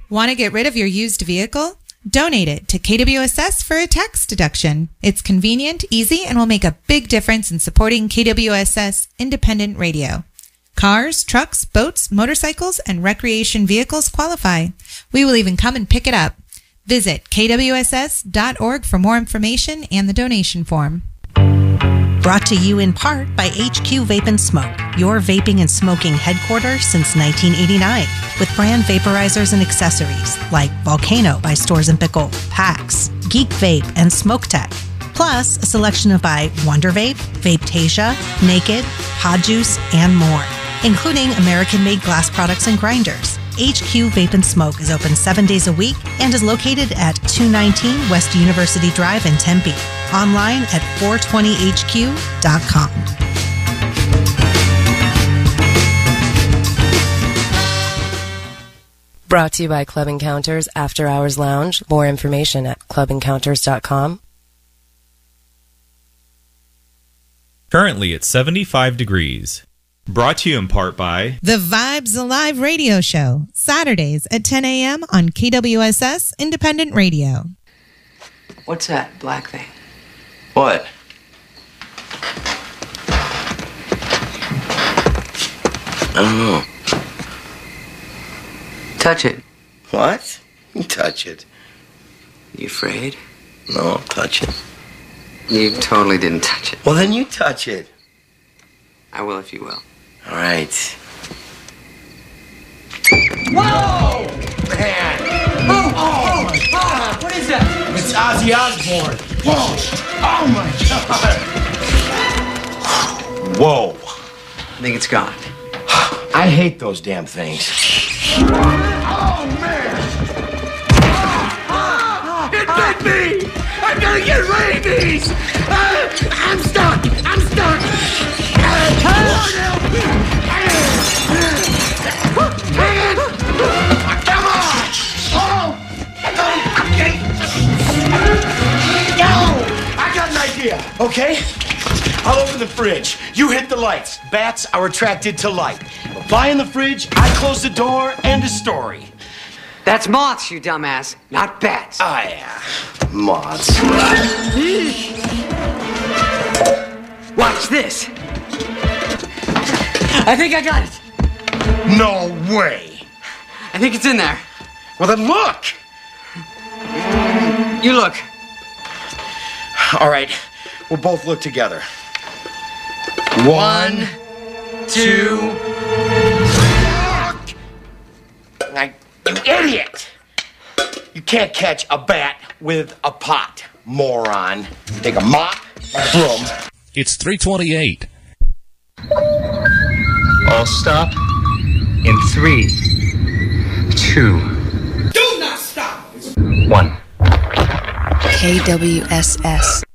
Want to get rid of your used vehicle? Donate it to KWSS for a tax deduction. It's convenient, easy, and will make a big difference in supporting KWSS independent radio. Cars, trucks, boats, motorcycles, and recreation vehicles qualify. We will even come and pick it up. Visit kwss.org for more information and the donation form. Brought to you in part by HQ Vape and Smoke, your vaping and smoking headquarters since 1989, with brand vaporizers and accessories like Volcano by Storz & Bickel, PAX, Geek Vape, and Smoke Tech. Plus, a selection of by Wonder Vape, Vapetasia, Naked, Pod Juice, and more, including American-made glass products and grinders. HQ Vape and Smoke is open 7 days a week and is located at 219 West University Drive in Tempe. Online at 420hq.com. Brought to you by Club Encounters After Hours Lounge. More information at clubencounters.com. Currently at 75 degrees. Brought to you in part by The Vibes Alive radio show, Saturdays at 10 a.m. on KWSS Independent Radio. What's that black thing? What? I don't know. Touch it. What? You touch it. You afraid? No, I'll touch it. You totally didn't touch it. Well, then you touch it. I will if you will. All right. Whoa! Man! Oh my God! What is that? It's Ozzy Osbourne. Whoa! Oh my God! Whoa! I think it's gone. I hate those damn things. Oh man! It bit me! I'm gonna get rabies! I'm stuck! I'm stuck! Come on! Oh! Okay. No! I got an idea, okay? I'll open the fridge. You hit the lights. Bats are attracted to light. Fly in the fridge, I close the door, end of story. That's moths, you dumbass, not bats. Oh, yeah. Moths. Watch this. I think I got it. No way. I think it's in there. Well, then look. You look. All right, we'll both look together. 1, 2. You idiot! You can't catch a bat with a pot, moron. Take a mop, a broom. It's 3:28. All stop in 3, 2. Do not stop! 1. KWSS.